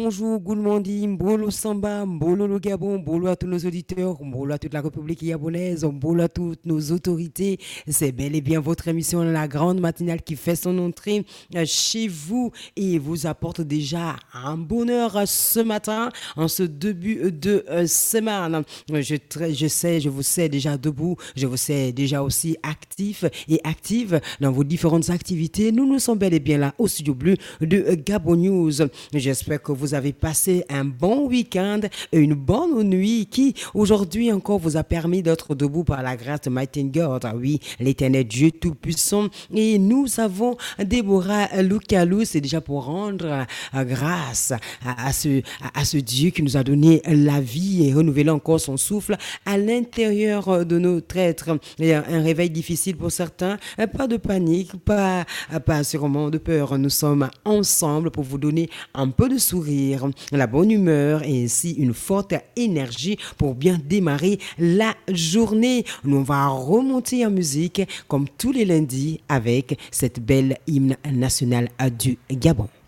bonjour, good morning, mbolo samba, mbolo le Gabon, mbolo à tous nos auditeurs, mbolo à toute la République gabonaise, mbolo à toutes nos autorités. C'est bel et bien votre émission La Grande Matinale qui fait son entrée chez vous et vous apporte déjà un bonheur ce matin, en ce début de semaine. Je vous sais déjà debout, je vous sais déjà aussi actif et active dans vos différentes activités. Nous sommes bel et bien là au studio bleu de Gabon News. J'espère que vous avez passé un bon week-end et une bonne nuit qui, aujourd'hui encore, vous a permis d'être debout par la grâce de Mighty God. Ah oui, l'éternel Dieu Tout-Puissant. Et nous avons Déborah Loukalou, c'est déjà pour rendre grâce à ce Dieu qui nous a donné la vie et renouveler encore son souffle à l'intérieur de notre être. Il y a un réveil difficile pour certains, pas de panique, pas sûrement de peur. Nous sommes ensemble pour vous donner un peu de sourire, la bonne humeur et ainsi une forte énergie pour bien démarrer la journée. Nous on va remonter en musique comme tous les lundis avec cette belle hymne nationale du Gabon.